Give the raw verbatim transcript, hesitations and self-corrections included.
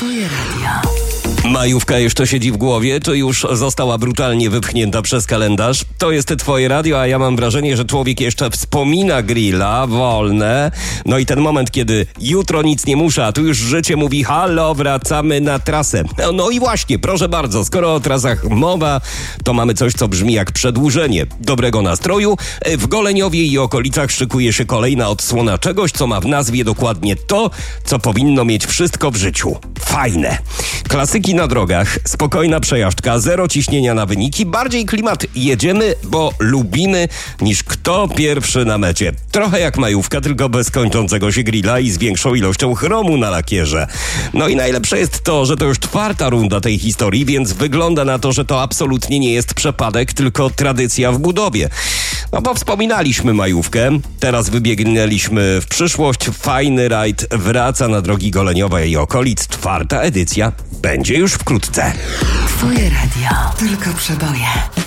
Twoje radio. Majówka jeszcze siedzi w głowie, czy już została brutalnie wypchnięta przez kalendarz? To jest Twoje radio, a ja mam wrażenie, że człowiek jeszcze wspomina grilla, wolne. No i ten moment, kiedy jutro nic nie muszę, a tu już życie mówi: halo, wracamy na trasę. No, no i właśnie, proszę bardzo, skoro o trasach mowa, to mamy coś, co brzmi jak przedłużenie dobrego nastroju. W Goleniowie i okolicach szykuje się kolejna odsłona czegoś, co ma w nazwie dokładnie to, co powinno mieć wszystko w życiu. Fajne. Klasyki na drogach, spokojna przejażdżka, zero ciśnienia na wyniki, bardziej klimat jedziemy, bo lubimy, niż kto pierwszy na mecie. Trochę jak majówka, tylko bez kończącego się grilla i z większą ilością chromu na lakierze. No i najlepsze jest to, że to już czwarta runda tej historii, więc wygląda na to, że to absolutnie nie jest przepadek, tylko tradycja w budowie. No bo wspominaliśmy majówkę, teraz wybiegnęliśmy w przyszłość. Fajny rajd wraca na drogi Goleniowe i okolic. Czwarta edycja będzie już wkrótce. Twoje radio. Tylko przeboje.